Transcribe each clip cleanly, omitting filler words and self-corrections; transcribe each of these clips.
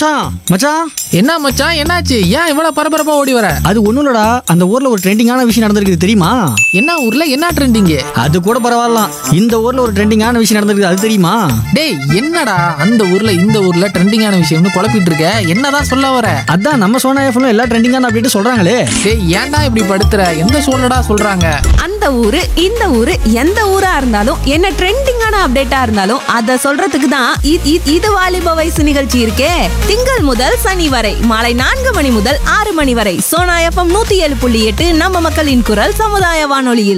மச்சான் மச்சான் என்ன மச்சான், என்னாச்சு? ஏன் இவ்வளவு பரபரப்பா ஓடி வர? அது ஒண்ணும் இல்லடா, அந்த ஊர்ல ஒரு ட்ரெண்டிங்கான விஷயம் நடந்திருக்கு தெரியுமா? என்ன ஊர்ல என்ன ட்ரெண்டிங்? அது கூட பரவாயில்ல, இந்த ஊர்ல ஒரு ட்ரெண்டிங்கான விஷயம் நடந்திருக்கு, அது தெரியுமா? டேய், என்னடா அந்த ஊர்ல இந்த ஊர்ல ட்ரெண்டிங்கான விஷயம்னு குழப்பிட்டு இருக்க? என்னதான் சொல்ல வர? அதான் நம்ம சோனா எஃப்எம்ல எல்லா ட்ரெண்டிங்கான அப்டேட் சொல்றாங்களே. டேய், ஏன்டா இப்படி படுத்துற? எந்த சூழ்நிலடா சொல்றாங்க? அந்த ஊரு இந்த ஊரு எந்த ஊரா இருந்தாலும் என்ன ட்ரெண்டிங்கான அப்டேட்டா இருந்தாலும் அத சொல்றதுக்கு தான் இது வாலிப வயசு நிகழ்ச்சி இருக்கே. திங்கள் முதல் சனி வரை மாலை 4 மணி முதல் 6 மணி வரை சோனா எஃப்எம் 107.8 நம்ம மக்களின் குரல் சமுதாய வானொலியில்.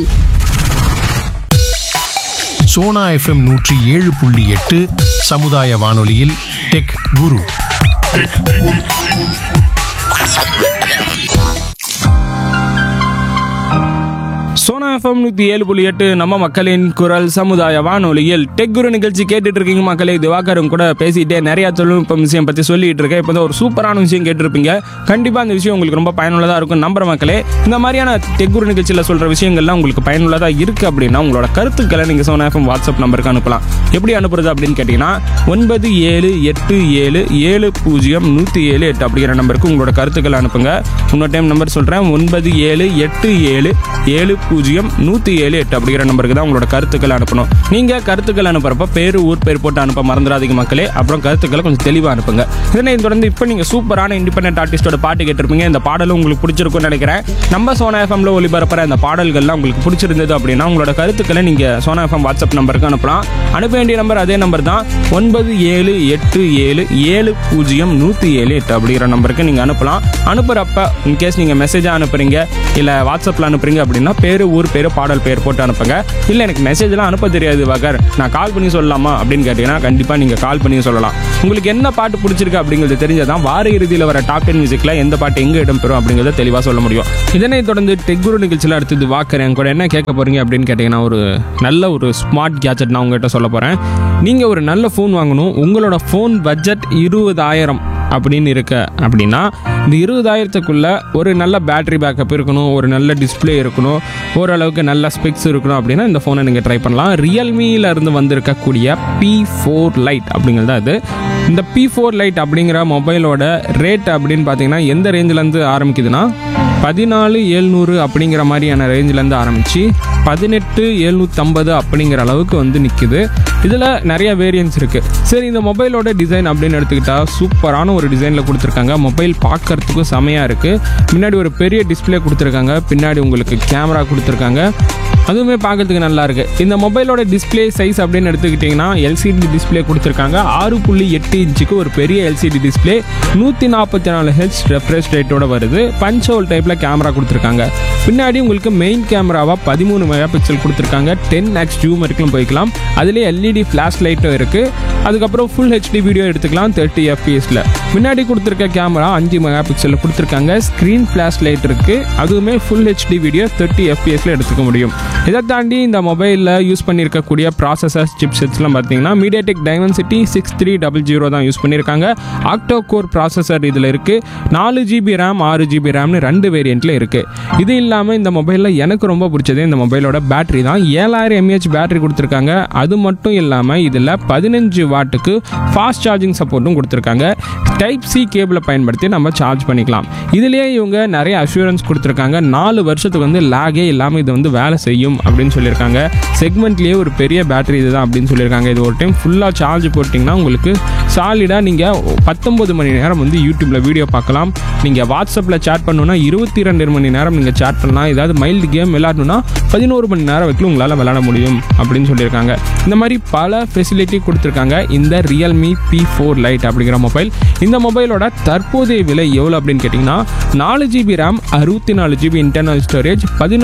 சோனா எஃப்எம் 107.8 சமுதாய வானொலியில் டெக் குரு. சோனா எஃப்எம் 107.8 நம்ம மக்களின் குரல் சமுதாய வானொலியில் டெக் குரு நிகழ்ச்சி கேட்டுட்டு இருக்கீங்க மக்களே. திவாகரும் கூட பேசிட்டே நிறைய தொழில்நுட்பம் விஷயம் பற்றி சொல்லிட்டு இருக்கேன். இப்போ ஒரு சூப்பரான விஷயம் கேட்டிருப்பீங்க. கண்டிப்பாக அந்த விஷயம் உங்களுக்கு ரொம்ப பயனுள்ளதாக இருக்கும் நம்புற மக்களே. இந்த மாதிரியான டெக் குரு நிகழ்ச்சியில் சொல்கிற விஷயங்கள்லாம் உங்களுக்கு பயனுள்ளதாக இருக்குது அப்படின்னா உங்களோட கருத்துக்களை நீங்கள் சோனா எஃப்எம் வாட்ஸ்அப் நம்பருக்கு அனுப்பலாம். எப்படி அனுப்புறது அப்படின்னு கேட்டிங்கன்னா 9787700107 அப்படிங்கிற நம்பருக்கு உங்களோட கருத்துக்களை அனுப்புங்க. இன்னொரு டைம் நம்பர் சொல்கிறேன், 9787700107 அப்படிங்கிற நம்பருக்கு தான் உங்களோட கருத்துக்களை அனுப்பணும். நீங்கள் கருத்துக்கள் அனுப்புறப்ப பேர் ஊர் பேர் போட்டு அனுப்ப மறந்துடாதீங்க மக்களே. அப்புறம் கருத்துக்களை கொஞ்சம் தெளிவாக அனுப்புங்க. இதனை தொடர்ந்து இப்போ நீங்கள் சூப்பரான இண்டிபெண்டன்ட் ஆர்டிஸ்டோட பாட்டு கேட்டிருப்பீங்க. இந்த பாடலும் உங்களுக்கு பிடிச்சிருக்கும்னு நினைக்கிறேன். நம்ம சோனா எஃப்எம்ல ஒளிபரப்புற இந்த பாடல்கள்லாம் உங்களுக்கு பிடிச்சிருந்தது அப்படின்னா உங்களோட கருத்துக்களை நீங்கள் சோனா எஃப்எம் வாட்ஸ்அப் நம்பருக்கு அனுப்பலாம். அனுப்ப வேண்டிய நம்பர் அதே நம்பர் தான், 9787700107 அப்படிங்கிற நம்பருக்கு நீங்கள் அனுப்பலாம். அனுப்புகிறப்ப இன்கேஸ் நீங்கள் மெசேஜாக அனுப்புறீங்க இல்லை வாட்ஸ்அப்பில் அனுப்புறீங்க அப்படின்னா பேர் ஊர் பேர் பாடல் பேர் போட்டு அனுப்புங்க. இல்லை எனக்கு மெசேஜ்லாம் அனுப்ப தெரியாது வகர், நான் கால் பண்ணி சொல்லலாமா அப்படின்னு கேட்டிங்கன்னா கண்டிப்பாக நீங்கள் கால் பண்ணி சொல்லலாம். உங்களுக்கு என்ன பாட்டு பிடிச்சிருக்கு அப்படிங்கிறது தெரிஞ்சதான் வார இறுதியில் வர டாப் 10 மியூசிக்கில் எந்த பாட்டு எங்கே இடம்பெறும் அப்படிங்கிறத தெளிவாக சொல்ல முடியும். இதனை தொடர்ந்து டெக் குரு நிகழ்ச்சியில் அடுத்தது வாக்கறேன் கூட என்ன கேட்க போகிறீங்க அப்படின்னு கேட்டிங்கன்னா ஒரு நல்ல ஒரு ஸ்மார்ட் கேஜெட் நான் உங்கள்கிட்ட சொல்ல போகிறேன். நீங்கள் ஒரு நல்ல ஃபோன் வாங்கணும், உங்களோட ஃபோன் பட்ஜெட் 20,000 அப்படின்னு இருக்க அப்படின்னா இந்த 20,000க்குள்ள ஒரு நல்ல பேட்டரி பேக்கப் இருக்கணும், ஒரு நல்ல டிஸ்பிளே இருக்கணும், ஓரளவுக்கு நல்ல ஸ்பெக்ஸ் இருக்கணும் அப்படின்னா இந்த ஃபோனை நீங்கள் ட்ரை பண்ணலாம். ரியல்மியில் இருந்து வந்திருக்கக்கூடிய P4 Lite அப்படிங்கிறது அது. இந்த P4 Lite அப்படிங்கிற மொபைலோட ரேட் அப்படின்னு பார்த்தீங்கன்னா எந்த ரேஞ்சிலேருந்து ஆரம்பிக்குதுன்னா 14,700 அப்படிங்கிற மாதிரியான ரேஞ்சிலேருந்து ஆரம்பித்து 18,750 அப்படிங்கிற அளவுக்கு வந்து நிற்குது. இதில் நிறைய வேரியன்ஸ் இருக்குது. சரி, இந்த மொபைலோட டிசைன் அப்படின்னு எடுத்துக்கிட்டால் சூப்பரான ஒரு டிசைனில் கொடுத்துருக்காங்க. மொபைல் பார்க்கறதுக்கும் செமையாக இருக்குது. முன்னாடி ஒரு பெரிய டிஸ்பிளே கொடுத்துருக்காங்க, பின்னாடி உங்களுக்கு கேமரா கொடுத்துருக்காங்க, அதுவுமே பார்க்கறதுக்கு நல்லா இருக்குது. இந்த மொபைலோட டிஸ்பிளே சைஸ் அப்படின்னு எடுத்துக்கிட்டிங்கன்னா எல்சிடி டிஸ்பிளே கொடுத்துருக்காங்க. 6.8 இன்ச்சுக்கு ஒரு பெரிய எல்சிடி டிஸ்பிளே, 144 ஹெச் ரெஃப்ரெஷ் ரேட்டோட வருது. பஞ்ச் ஹோல் டைப்பில் கேமரா கொடுத்துருக்காங்க. பின்னாடி உங்களுக்கு மெயின் கேமராவாக 13 மெகா பிக்சல் கொடுத்துருக்காங்க. 10x ஜூம் வரைக்கும் போய்க்கலாம். அதுலேயே எல்இடி ஃப்ளாஷ் லைட்டும் இருக்குது. அதுக்கப்புறம் ஃபுல் ஹெச்டி வீடியோ எடுத்துக்கலாம் 30 fps. முன்னாடி கொடுத்துருக்க கேமரா 5 மெகா பிக்சல் கொடுத்துருக்காங்க. ஸ்க்ரீன் ஃப்ளாஷ் லைட் இருக்குது, அதுவுமே ஃபுல் ஹெச்டி வீடியோ 30 fps எடுத்துக்க முடியும். இதை தாண்டி இந்த மொபைலில் யூஸ் பண்ணியிருக்கக்கூடிய ப்ராசஸர்ஸ் சிப்செட்ஸ்லாம் பார்த்தீங்கன்னா MediaTek Dimensity 6300 தான் யூஸ் பண்ணியிருக்காங்க. ஆக்டோ கோர் ப்ராசஸர் இதில் இருக்குது. 4GB RAM 6GB RAMனு 2 வேரியண்ட்டில் இருக்குது. இது இல்லாமல் இந்த மொபைலில் எனக்கு ரொம்ப பிடிச்சது இந்த மொபைலோட பேட்டரி தான். 7000 mAh பேட்டரி கொடுத்துருக்காங்க. அது மட்டும் இல்லாமல் இதில் 15 வாட்டுக்கு ஃபாஸ்ட் சார்ஜிங் சப்போர்ட்டும் கொடுத்துருக்காங்க. Type-C கேபிளை பயன்படுத்தி நம்ம சார்ஜ் பண்ணிக்கலாம். இதுலேயே இவங்க நிறைய அஷூரன்ஸ் கொடுத்துருக்காங்க. 4 வருஷத்துக்கு வந்து லேகே இல்லாமல் இது வந்து வேலை செய்யும் அப்படின்னு சொல்லியிருக்காங்க. செக்மெண்ட்லேயே ஒரு பெரிய பேட்டரி இதுதான் அப்படின்னு சொல்லியிருக்காங்க. இது ஒரு டைம் ஃபுல்லாக சார்ஜ் போட்டிங்கன்னா உங்களுக்கு சாலிடாக நீங்கள் 19 மணி நேரம் வந்து யூடியூப்பில் வீடியோ பார்க்கலாம். நீங்கள் வாட்ஸ்அப்பில் சேட் பண்ணணுன்னா 22 மணி நேரம் நீங்கள் சேட் பண்ணலாம். ஏதாவது மைல்டு கேம் விளையாடணுன்னா 11 மணி நேரம் வரைக்கும் உங்களால் விளையாட முடியும் அப்படின்னு சொல்லியிருக்காங்க. இந்த மாதிரி பல ஃபெசிலிட்டி கொடுத்துருக்காங்க இந்த Realme P4 Lite அப்படிங்கிற மொபைல். இந்த மொபைலோட தற்போதைய விலை எவ்வளோ அப்படின்னு கேட்டிங்கன்னா 4GB RAM 64GB internal storage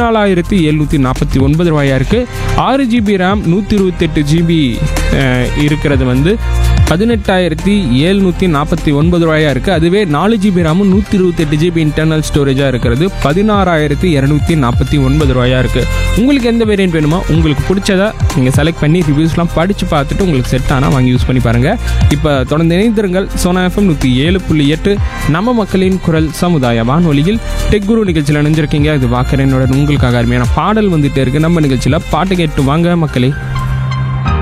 14,749 ரூபாயா இருக்குது. 6GB RAM 128GB இருக்கிறது வந்து 18,749 ரூபாயா இருக்குது. அதுவே 4GB RAM 128GB இன்டர்னல் ஸ்டோரேஜாக இருக்கிறது 16,249 ரூபாயா இருக்குது. உங்களுக்கு எந்த வேரியன்ட் வேணுமோ உங்களுக்கு பிடிச்சதை நீங்கள் செலக்ட் பண்ணி ரிவ்யூஸ்லாம் படித்து பார்த்துட்டு உங்களுக்கு செட் ஆனால் வாங்கி யூஸ் பண்ணி பாருங்கள். இப்போ தொடர்ந்து இணைந்திருங்கள் சோனா எஃப்எம் 107.8 நம்ம மக்களின் குரல் சமுதாய வானொலியில் டெக் குரு நிகழ்ச்சியில் இணைஞ்சிருக்கீங்க. இது வாக்கரேனோட உங்களுக்காக அருமையான பாடல் வந்துட்டே இருக்குது. நம்ம நிகழ்ச்சியில் பாட்டு கேட்டு வாங்க மக்களே.